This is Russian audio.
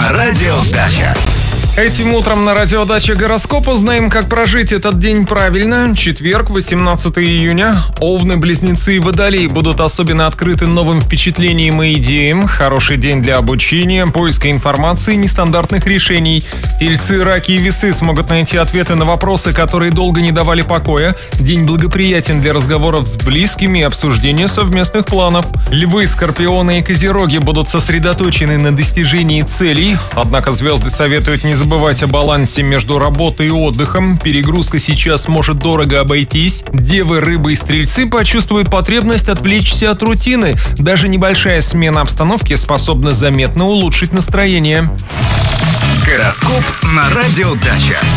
на Радио Дача. Этим утром на Радио Дача гороскоп узнаем, как прожить этот день правильно. Четверг, 18 июня. Овны, Близнецы и Водолей будут особенно открыты новым впечатлениям и идеям. Хороший день для обучения, поиска информации, нестандартных решений. Тельцы, Раки и Весы смогут найти ответы на вопросы, которые долго не давали покоя. День благоприятен для разговоров с близкими и обсуждения совместных планов. Львы, Скорпионы и Козероги будут сосредоточены на достижении целей. Однако звезды советуют не забывать о балансе между работой и отдыхом. Перегрузка сейчас может дорого обойтись. Девы, Рыбы и Стрельцы почувствуют потребность отвлечься от рутины. Даже небольшая смена обстановки способна заметно улучшить настроение. Гороскоп на Радио Дача.